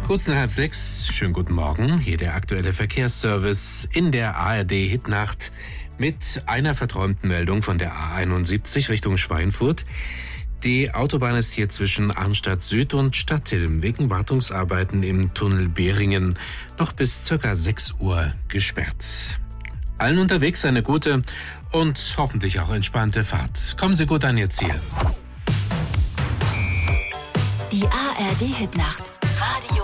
Kurz nach 5:30, schönen guten Morgen. Hier der aktuelle Verkehrsservice in der ARD-Hitnacht mit einer verträumten Meldung von der A71 Richtung Schweinfurt. Die Autobahn ist hier zwischen Arnstadt Süd und Stadtilm wegen Wartungsarbeiten im Tunnel Behringen noch bis ca. 6 Uhr gesperrt. Allen unterwegs eine gute und hoffentlich auch entspannte Fahrt. Kommen Sie gut an Ihr Ziel. Die ARD-Hitnacht. Radio